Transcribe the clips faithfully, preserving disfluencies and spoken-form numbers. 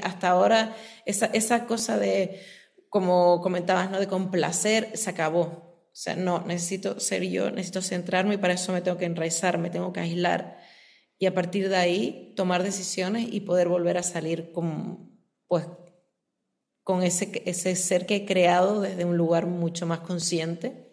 hasta ahora esa, esa cosa de, como comentabas, ¿no? De complacer, se acabó. O sea, no, necesito ser yo, necesito centrarme y para eso me tengo que enraizar, me tengo que aislar y a partir de ahí tomar decisiones y poder volver a salir con, pues, con ese, ese ser que he creado desde un lugar mucho más consciente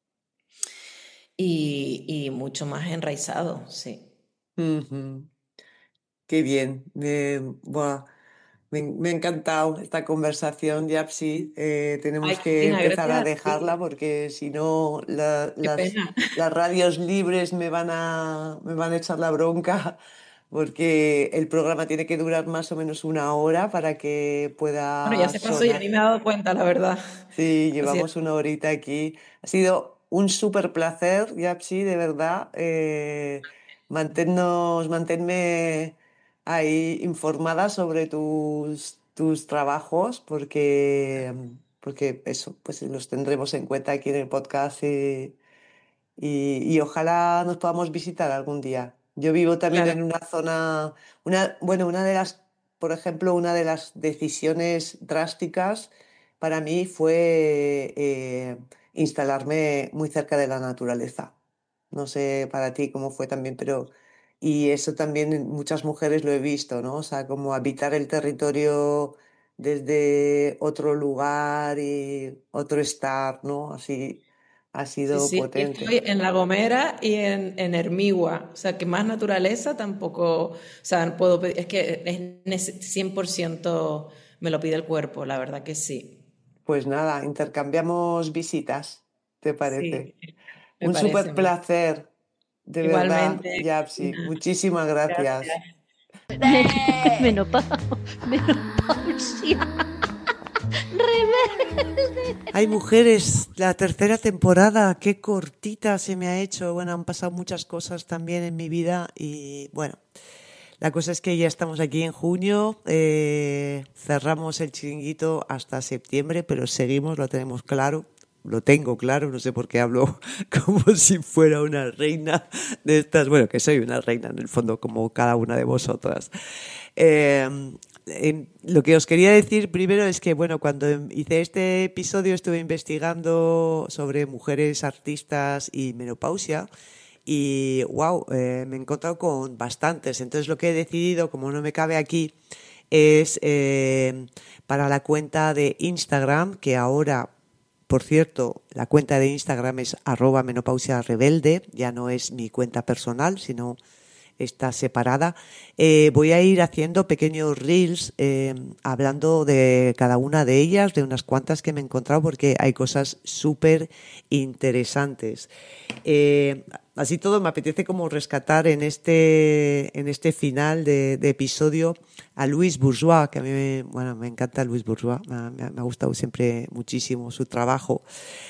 y, y mucho más enraizado, sí. Ujú. Qué bien. Eh, buah, me, me ha encantado esta conversación, Yapsi. Eh, Ay, tenemos que Cristina, empezar a gracias a dejarla ti. porque si no la- Qué las, pena. las radios libres me van a, me van a echar la bronca porque el programa tiene que durar más o menos una hora para que Bueno, ya pueda se pasó, ya sonar. ni me he dado cuenta, la verdad. Sí, Así es. llevamos una horita aquí. Ha sido un súper placer, Yapsi, de verdad. Eh, manténnos, manténme ahí informada sobre tus, tus trabajos, porque, porque eso, pues los tendremos en cuenta aquí en el podcast y, y, y ojalá nos podamos visitar algún día. Yo vivo también Claro. en una zona, una, bueno, una de las, por ejemplo, una de las decisiones drásticas para mí fue eh, instalarme muy cerca de la naturaleza. No sé para ti cómo fue también, pero y eso también en muchas mujeres lo he visto, ¿no? O sea, como habitar el territorio desde otro lugar y otro estar, ¿no? Así ha Sí, sido sí, yo potente. estoy en La Gomera y en, en Hermigua, o sea, que más naturaleza tampoco, o sea, no puedo pedir, es que es nece- cien por ciento me lo pide el cuerpo, la verdad que sí. Pues nada, intercambiamos visitas, ¿te Sí, parece? me Un parece, súper me- placer, de verdad, igualmente, Yapsi. Cristina, Muchísimas gracias. gracias. Menopausia. Menopausia. Hay mujeres, la tercera temporada, qué cortita se me ha hecho. Bueno, han pasado muchas cosas también en mi vida y bueno, la cosa es que ya estamos aquí en junio, eh, cerramos el chiringuito hasta septiembre, pero seguimos, lo tenemos claro. Lo tengo claro, no sé por qué hablo como si fuera una reina de estas. Bueno, que soy una reina en el fondo, como cada una de vosotras. Eh, eh, lo que os quería decir primero es que, bueno, cuando hice este episodio estuve investigando sobre mujeres artistas y menopausia. Y wow, eh, me he encontrado con bastantes. Entonces lo que he decidido, como no me cabe aquí, es eh, para la cuenta de Instagram, que ahora, por cierto, la cuenta de Instagram es arroba menopausia rebelde, ya no es mi cuenta personal, sino está separada. Eh, voy a ir haciendo pequeños reels eh, hablando de cada una de ellas, de unas cuantas que me he encontrado, porque hay cosas súper interesantes. Eh, así todo me apetece como rescatar en este, en este final de, de episodio a Louise Bourgeois, que a mí me, bueno, me encanta Louise Bourgeois, me, me, me ha gustado siempre muchísimo su trabajo.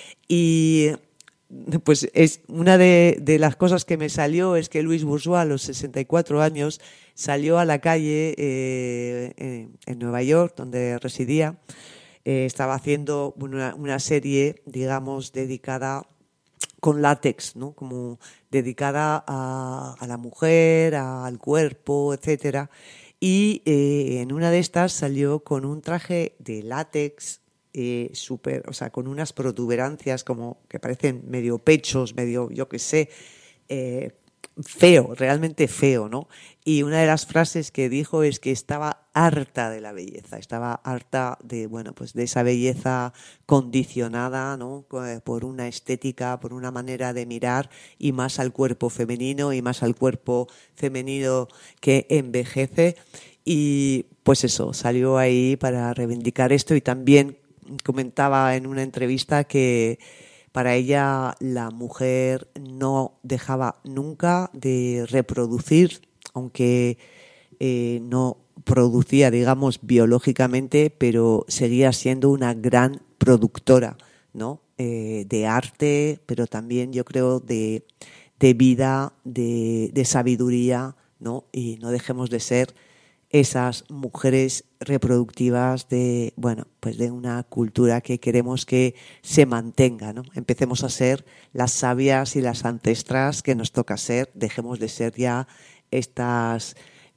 Y pues es una de, de las cosas que me salió es que Louise Bourgeois a los sesenta y cuatro años salió a la calle eh, en, en Nueva York, donde residía. Eh, estaba haciendo una, una serie, digamos, dedicada con látex, ¿no? Como dedicada a, a la mujer, a, al cuerpo, etcétera. Y eh, en una de estas salió con un traje de látex eh, súper, o sea, con unas protuberancias como que parecen medio pechos, medio, yo qué sé, eh, feo, realmente feo, ¿no? Y una de las frases que dijo es que estaba harta de la belleza, estaba harta de, bueno, pues de esa belleza condicionada, ¿no? Por una estética, por una manera de mirar y más al cuerpo femenino y más al cuerpo femenino que envejece. Y pues eso, salió ahí para reivindicar esto y también comentaba en una entrevista que para ella la mujer no dejaba nunca de reproducir, aunque eh, no producía, digamos, biológicamente, pero seguía siendo una gran productora, ¿no? Eh, de arte, pero también yo creo de, de vida, de, de sabiduría, ¿no? Y no dejemos de ser esas mujeres reproductivas de, bueno, pues de una cultura que queremos que se mantenga, ¿no? Empecemos a ser las sabias y las ancestras que nos toca ser, dejemos de ser ya estas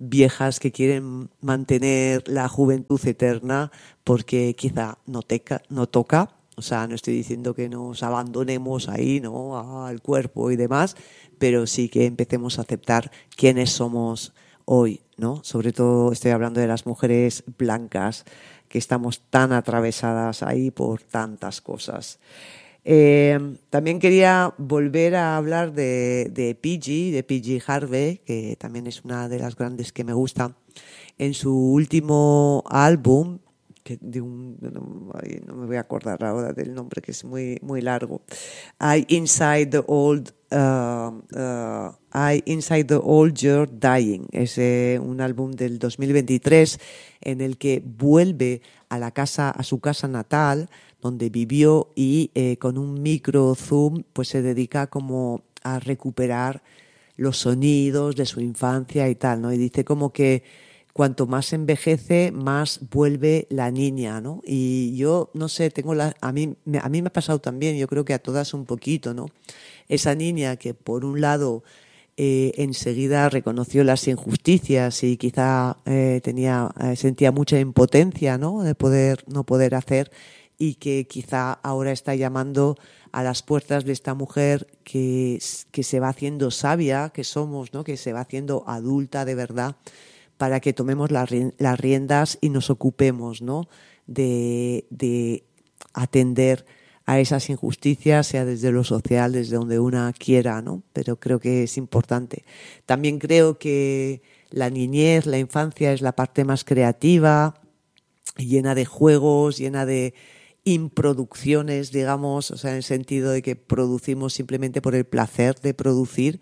viejas que quieren mantener la juventud eterna porque quizá no, teca, no toca. O sea, no estoy diciendo que nos abandonemos ahí, ¿no?, al cuerpo y demás, pero sí que empecemos a aceptar quiénes somos hoy, ¿no? Sobre todo estoy hablando de las mujeres blancas, que estamos tan atravesadas ahí por tantas cosas. Eh, también quería volver a hablar de, de P G, de P G Harvey, que también es una de las grandes que me gusta. En su último álbum, que de un, no, no me voy a acordar ahora del nombre, que es muy muy largo, I Inside the Old uh, uh, I Inside the Old You're Dying, es eh, un álbum del dos mil veintitrés en el que vuelve a la casa, a su casa natal donde vivió, y eh, con un micro zoom pues se dedica como a recuperar los sonidos de su infancia y tal, ¿no? Y dice como que cuanto más envejece, más vuelve la niña, ¿no? Y yo, no sé, tengo la, a mí, a mí me ha pasado también, yo creo que a todas un poquito, ¿no? Esa niña que por un lado eh, enseguida reconoció las injusticias y quizá eh, tenía, eh, sentía mucha impotencia, ¿no?, de poder, no poder hacer, y que quizá ahora está llamando a las puertas de esta mujer que, que se va haciendo sabia, que somos, ¿no?, que se va haciendo adulta de verdad, para que tomemos las riendas y nos ocupemos, ¿no?, de, de atender a esas injusticias, sea desde lo social, desde donde una quiera, ¿no? Pero creo que es importante. También creo que la niñez, la infancia es la parte más creativa, llena de juegos, llena de improducciones, digamos, o sea, en el sentido de que producimos simplemente por el placer de producir.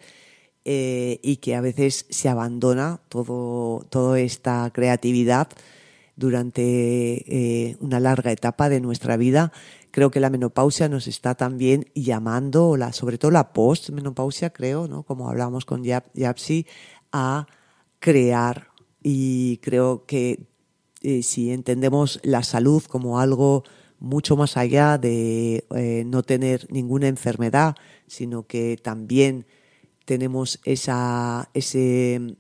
Eh, y que a veces se abandona todo, toda esta creatividad durante eh, una larga etapa de nuestra vida. Creo que la menopausia nos está también llamando, la, sobre todo la postmenopausia, creo, ¿no?, como hablábamos con Yapsi, a crear. Y creo que eh, si entendemos la salud como algo mucho más allá de eh, no tener ninguna enfermedad, sino que también tenemos esa, ese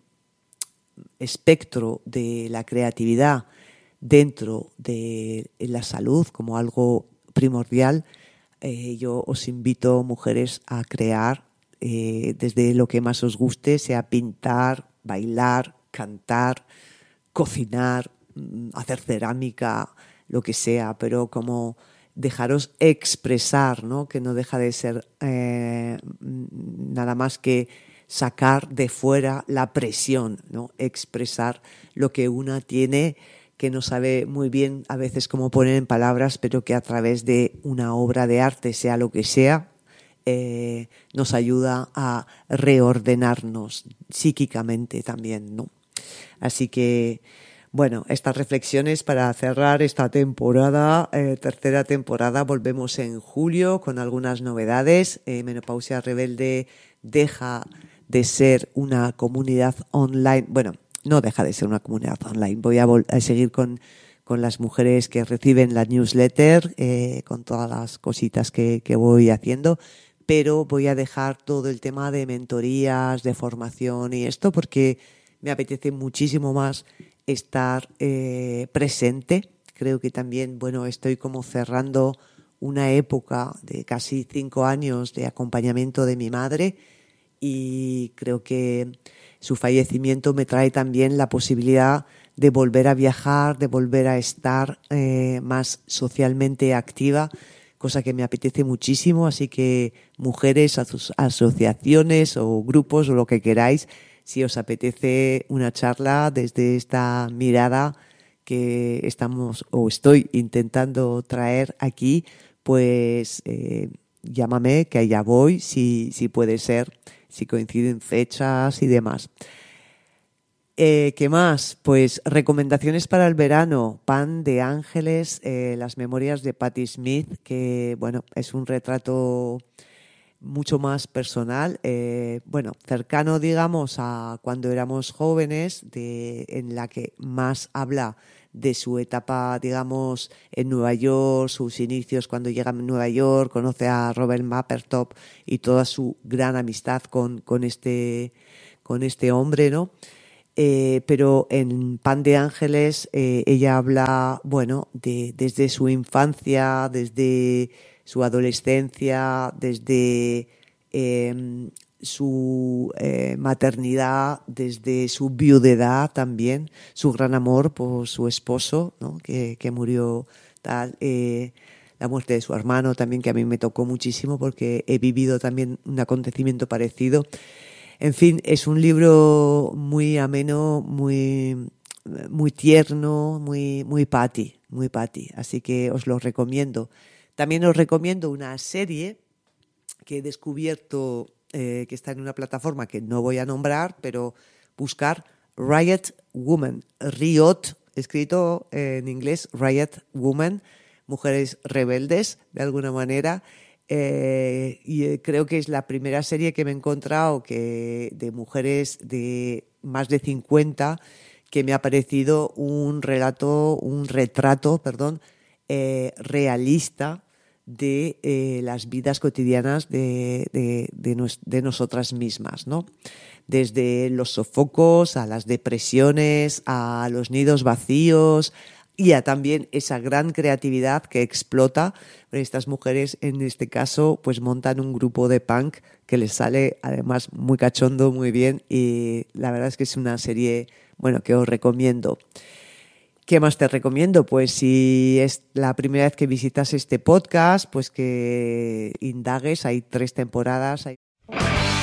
espectro de la creatividad dentro de la salud como algo primordial, eh, yo os invito, mujeres, a crear eh, desde lo que más os guste, sea pintar, bailar, cantar, cocinar, hacer cerámica, lo que sea, pero como dejaros expresar, ¿no?, que no deja de ser eh, nada más que sacar de fuera la presión, ¿no?, expresar lo que una tiene, que no sabe muy bien a veces cómo poner en palabras, pero que a través de una obra de arte, sea lo que sea, eh, nos ayuda a reordenarnos psíquicamente también, ¿no? Así que bueno, estas reflexiones para cerrar esta temporada, eh, tercera temporada. Volvemos en julio con algunas novedades. Eh, Menopausia Rebelde deja de ser una comunidad online. Bueno, no deja de ser una comunidad online. Voy a, vol- a seguir con, con las mujeres que reciben la newsletter, eh, con todas las cositas que, que voy haciendo. Pero voy a dejar todo el tema de mentorías, de formación y esto, porque me apetece muchísimo más estar eh, presente. Creo que también, bueno, estoy como cerrando una época de casi cinco años de acompañamiento de mi madre, y creo que su fallecimiento me trae también la posibilidad de volver a viajar, de volver a estar eh, más socialmente activa, cosa que me apetece muchísimo. Así que, mujeres, aso- asociaciones o grupos o lo que queráis, si os apetece una charla desde esta mirada que estamos o estoy intentando traer aquí, pues eh, llámame, que allá voy, si, si puede ser, si coinciden fechas y demás. Eh, ¿Qué más? Pues recomendaciones para el verano. Pan de Ángeles, eh, las memorias de Patti Smith, que bueno, es un retrato mucho más personal, eh, bueno, cercano, digamos, a cuando éramos jóvenes, de, en la que más habla de su etapa, digamos, en Nueva York, sus inicios cuando llega a Nueva York, conoce a Robert Mapplethorpe y toda su gran amistad con, con, este, con este hombre, ¿no? Eh, pero en Pan de Ángeles eh, ella habla, bueno, de, desde su infancia, desde su adolescencia, desde eh, su eh, maternidad, desde su viudedad también, su gran amor por su esposo, ¿no? que, que murió tal, eh, la muerte de su hermano también, que a mí me tocó muchísimo porque he vivido también un acontecimiento parecido. En fin, es un libro muy ameno, muy, muy tierno, muy, muy Patty, muy Patty. Así que os lo recomiendo. También os recomiendo una serie que he descubierto, eh, que está en una plataforma que no voy a nombrar, pero buscar Riot Woman, Riot, escrito en inglés Riot Woman, mujeres rebeldes, de alguna manera. Eh, y creo que es la primera serie que me he encontrado que, de mujeres de más de cincuenta, que me ha parecido un relato, un retrato, perdón, eh, realista de eh, las vidas cotidianas de, de, de, nos, de nosotras mismas, ¿no? Desde los sofocos a las depresiones, a los nidos vacíos, y a también esa gran creatividad que explota. Estas mujeres, en este caso, pues montan un grupo de punk que les sale además muy cachondo, muy bien, y la verdad es que es una serie, bueno, que os recomiendo. ¿Qué más te recomiendo? Pues si es la primera vez que visitas este podcast, pues que indagues, hay tres temporadas. Hay...